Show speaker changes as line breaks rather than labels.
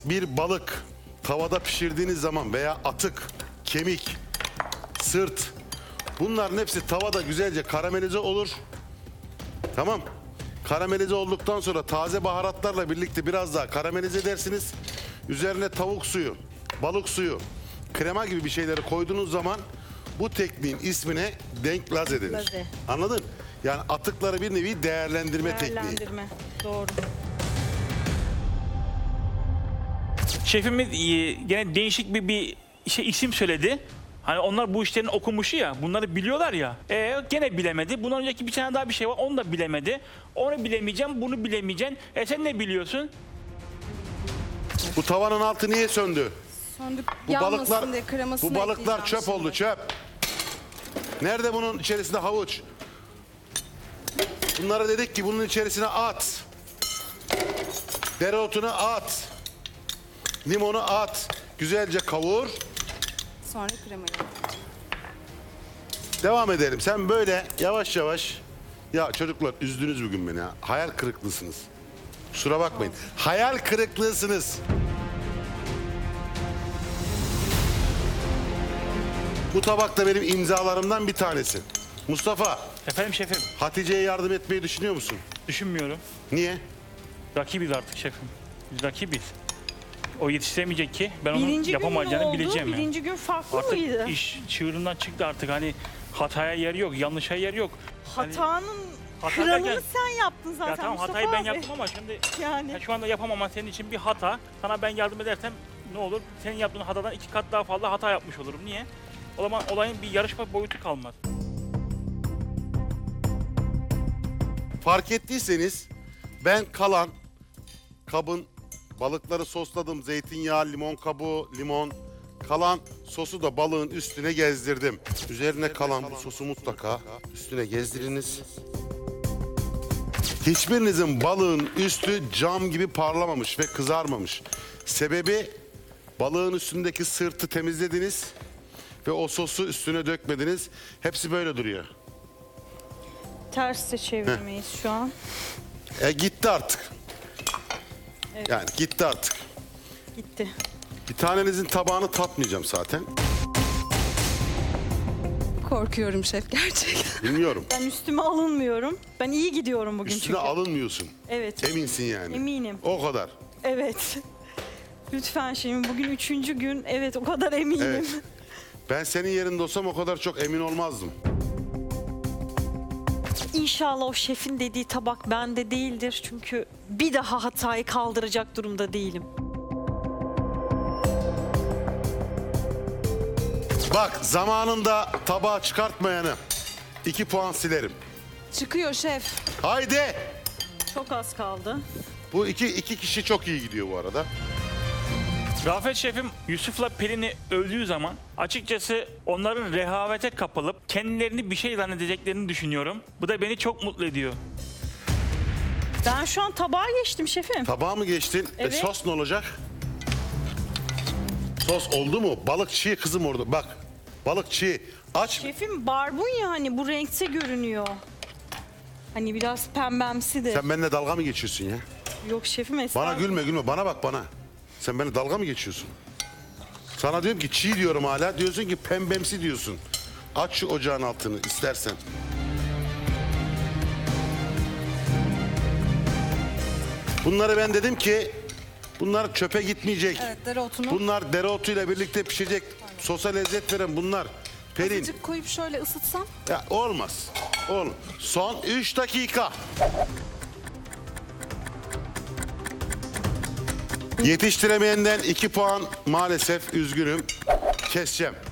Bir balık tavada pişirdiğiniz zaman veya atık, kemik, sırt, bunların hepsi tavada güzelce karamelize olur. Tamam. Karamelize olduktan sonra taze baharatlarla birlikte biraz daha karamelize edersiniz. Üzerine tavuk suyu, balık suyu, krema gibi bir şeyleri koyduğunuz zaman bu tekniğin ismine denklaze denir.
Laze.
Anladın? Yani atıkları bir nevi değerlendirme tekniği.
Değerlendirme. Doğru.
Şefimiz gene değişik bir isim söyledi. Hani onlar bu işlerin okumuşu ya, bunları biliyorlar ya. Gene bilemedi. Bundan önceki bir tane daha bir şey var, onu da bilemedi. Onu bilemeyeceğim, bunu bilemeyeceksin. Sen ne biliyorsun?
Bu tavanın altı niye söndü?
Söndük.
Bu
Yanmasın
balıklar,
diye kremasını
bu balıklar
ekleyeceğim
çöp
şimdi.
oldu, çöp. Nerede bunun içerisinde havuç? Bunlara dedik ki bunun içerisine at. Dereotunu at. Limonu at. Güzelce kavur.
Sonra kremayı.
Devam edelim. Sen böyle yavaş yavaş. Ya çocuklar üzdünüz bugün beni ya. Hayal kırıklığısınız. Kusura bakmayın. Hayal kırıklığısınız. Bu tabak da benim imzalarımdan bir tanesi. Mustafa,
Efendim şefim,
Hatice'ye yardım etmeyi düşünüyor musun?
düşünmüyorum.
Niye?
Rakibiz artık şefim. Biz rakibiz. O yetiştiremeyecek ki ben onun
Birinci gün ne
yapamayacağını
oldu?
bileceğim yani.
Birinci gün farklı
Artık
mıydı?
iş çığırından çıktı artık, hani hataya yer yok, yanlışa yer yok. Hani-
Hatanın
Hata
kralını
derken-
sen yaptın zaten
Ya tamam,
Mustafa
hatayı ben
abi.
yaptım ama şimdi
Yani.
ya şu anda yapamam senin için bir hata. Sana ben yardım edersem ne olur? Senin yaptığın hatadan 2 kat daha fazla hata yapmış olurum. Niye? O zaman olayın bir yarışma boyutu kalmaz.
Fark ettiyseniz ben kalan kabın balıkları sosladım. Zeytinyağı, limon kabuğu, limon. Kalan sosu da balığın üstüne gezdirdim. Üzerine kalan bu sosu mutlaka üstüne gezdiriniz. Hiçbirinizin balığın üstü cam gibi parlamamış ve kızarmamış. Sebebi balığın üstündeki sırtı temizlediniz ve o sosu üstüne dökmediniz. Hepsi böyle duruyor.
Ters de çevirmeyiz şu an.
Gitti artık. Yani gitti artık.
Gitti.
Bir tanenizin tabağını tatmayacağım zaten.
Korkuyorum şef gerçekten.
Bilmiyorum.
Ben üstüme alınmıyorum. Ben iyi gidiyorum bugün
Üstüne
çünkü.
alınmıyorsun.
Evet.
Eminsin yani.
Eminim.
O kadar.
Evet. Lütfen şimdi bugün 3. gün. Evet o kadar eminim.
Evet. Ben senin yerinde olsam o kadar çok emin olmazdım.
İnşallah o şefin dediği tabak bende değildir. Çünkü bir daha hatayı kaldıracak durumda değilim.
Bak zamanında tabağı çıkartmayanı 2 puan silerim.
Çıkıyor şef.
Haydi.
Çok az kaldı.
Bu iki kişi çok iyi gidiyor bu arada.
Rafet şefim Yusuf'la Pelin'i övdüğü zaman açıkçası onların rehavete kapılıp kendilerini bir şey zannedeceklerini düşünüyorum. Bu da beni çok mutlu ediyor.
Ben şu an tabağa geçtim şefim.
Tabağı mı geçtin?
Evet.
Sos ne olacak? Sos oldu mu? Balık çiğ kızım orada. Bak. Balık çiğ. Aç.
Şefim barbunya hani bu renkte görünüyor. Hani biraz pembemsi de.
Sen benimle dalga mı geçiyorsun ya?
Yok şefim
Bana
estağfurullah.
gülme. Bana bak bana. Sen benimle dalga mı geçiyorsun? Sana diyorum ki çiğ diyorum hala. Diyorsun ki pembemsi diyorsun. Aç şu ocağın altını istersen. Bunları ben dedim ki bunlar çöpe gitmeyecek.
Evet dereotunu
Bunlar dereotuyla birlikte pişecek. Sosa lezzet veren bunlar. Pelin.
azıcık koyup şöyle ısıtsam.
Ya olmaz. Oğlum son 3 dakika. Yetiştiremeyenden 2 puan maalesef üzgünüm. Keseceğim.